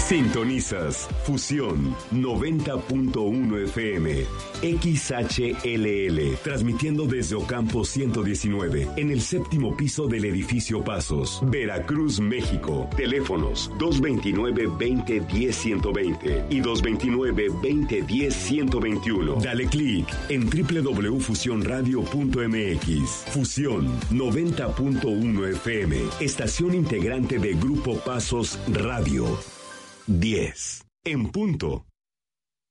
Sintonizas Fusión 90.1 FM, XHLL, transmitiendo desde Ocampo 119, en el séptimo piso del edificio Pasos, Veracruz, México. Teléfonos 229-2010-120 y 229-2010-121. Dale clic en www.fusionradio.mx. Fusión 90.1 FM, estación integrante de Grupo Pasos Radio. 10. En punto.